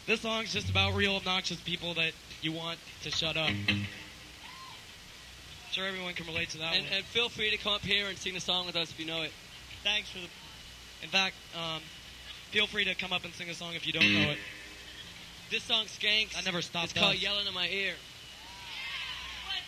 This song's just about real obnoxious people that you want to shut up. I'm sure everyone can relate to that one. And feel free to come up here and sing the song with us if you know it. Thanks for the... In fact, feel free to come up and sing a song if you don't know it. This song, Skanks. I never stopped It's called Yelling in My Ear.